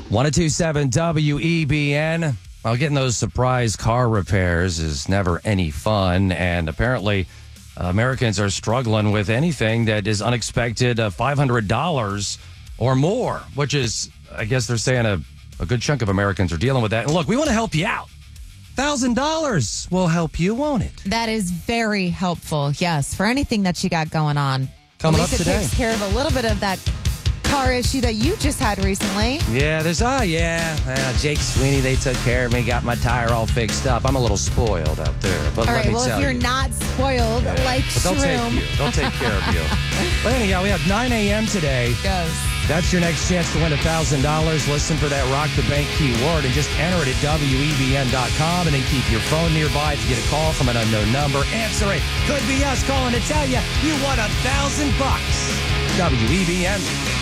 1027 WEBN. Well, getting those surprise car repairs is never any fun, and apparently Americans are struggling with anything that is unexpected, $500 or more, which is, I guess they're saying a good chunk of Americans are dealing with that. And look, we want to help you out. $1,000 will help you, won't it? That is very helpful, yes, for anything that you got going on. Coming At least up today. It takes care of a little bit of that car issue that you just had recently. Yeah, Jake Sweeney, they took care of me, got my tire all fixed up. I'm a little spoiled out there. But All let right, me well, tell if you're you. not spoiled like But they'll Shroom. They'll take care of you. But anyhow, we have 9 a.m. today. Goes. That's your next chance to win $1,000. Listen for that Rock the Bank keyword and just enter it at WEBN.com and then keep your phone nearby. If you get a call from an unknown number, answer it. Could be us calling to tell you you won $1,000. WEBN.